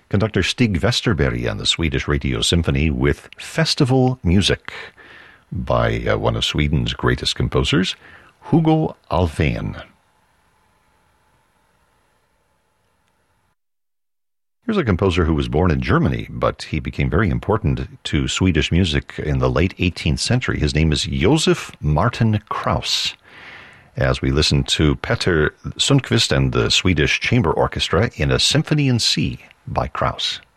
Conductor Stig Westerberg and the Swedish Radio Symphony with Festival Music by one of Sweden's greatest composers, Hugo Alfvén. Here's a composer who was born in Germany, but he became very important to Swedish music in the late 18th century. His name is Josef Martin Krauss. As we listen to Petter Sundqvist and the Swedish Chamber Orchestra in a Symphony in C by Krauss.